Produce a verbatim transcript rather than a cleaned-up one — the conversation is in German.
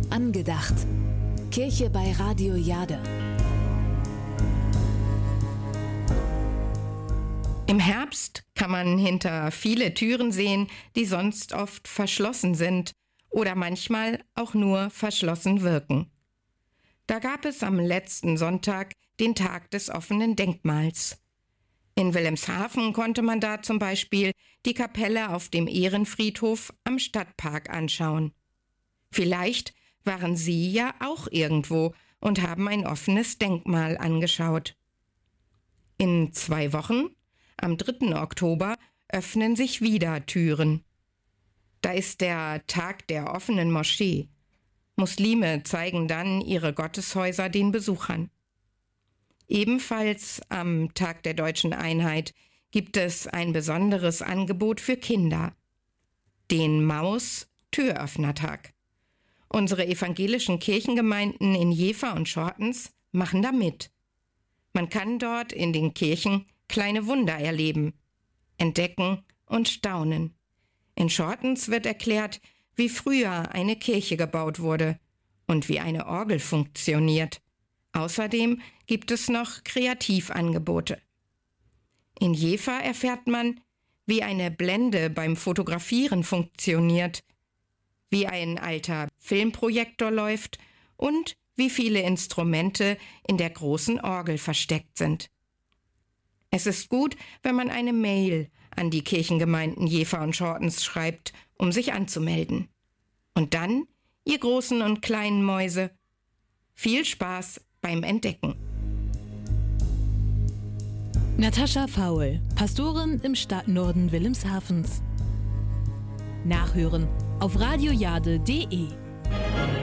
Angedacht. Kirche bei Radio Jade. Im Herbst kann man hinter viele Türen sehen, die sonst oft verschlossen sind oder manchmal auch nur verschlossen wirken. Da gab es am letzten Sonntag den Tag des offenen Denkmals. In Wilhelmshaven konnte man da zum Beispiel die Kapelle auf dem Ehrenfriedhof am Stadtpark anschauen. Vielleicht waren Sie ja auch irgendwo und haben ein offenes Denkmal angeschaut. In zwei Wochen, am dritten Oktober, öffnen sich wieder Türen. Da ist der Tag der offenen Moschee. Muslime zeigen dann ihre Gotteshäuser den Besuchern. Ebenfalls am Tag der Deutschen Einheit gibt es ein besonderes Angebot für Kinder, den Maus-Türöffnertag. Unsere evangelischen Kirchengemeinden in Jever und Schortens machen da mit. Man kann dort in den Kirchen kleine Wunder erleben, entdecken und staunen. In Schortens wird erklärt, wie früher eine Kirche gebaut wurde und wie eine Orgel funktioniert. Außerdem gibt es noch Kreativangebote. In Jever erfährt man, wie eine Blende beim Fotografieren funktioniert, wie ein alter Filmprojektor läuft und wie viele Instrumente in der großen Orgel versteckt sind. Es ist gut, wenn man eine Mail an die Kirchengemeinden Jever und Schortens schreibt, um sich anzumelden. Und dann, ihr großen und kleinen Mäuse, viel Spaß beim Entdecken. Natascha Faul, Pastorin im Stadtnorden Wilhelmshavens. Nachhören auf radiojade punkt de.